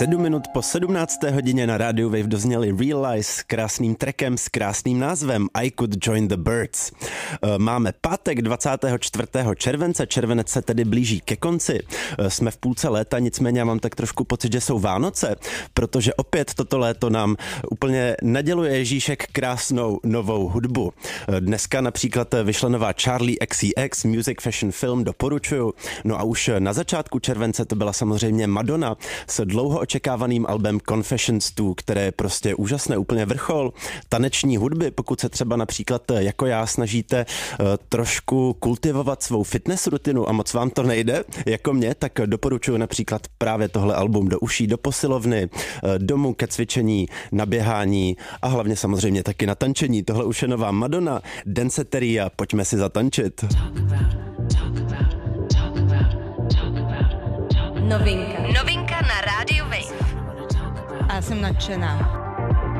7 minut po 17. hodině na rádiu Wave dozněli Realize s krásným trackem s krásným názvem I Could Join the Birds. Máme pátek 24. července, červenec se tedy blíží ke konci. Jsme v půlce léta, nicméně já mám tak trošku pocit, že jsou Vánoce, protože opět toto léto nám úplně naděluje Ježíšek krásnou novou hudbu. Dneska například vyšla nová Charli XCX Music Fashion Film, doporučuju. No a už na začátku července to byla samozřejmě Madonna s dlouho očekávaným albem Confessions 2, které je prostě úžasné, úplně vrchol taneční hudby. Pokud se třeba například jako já snažíte trošku kultivovat svou fitness rutinu a moc vám to nejde, jako mě, tak doporučuji například právě tohle album do uší, do posilovny, domů ke cvičení, na běhání a hlavně samozřejmě taky na tančení. Tohle už je nová Madonna, Danceteria, pojďme si zatančit. Novinka na rádiu Wave. A jsem nadšená.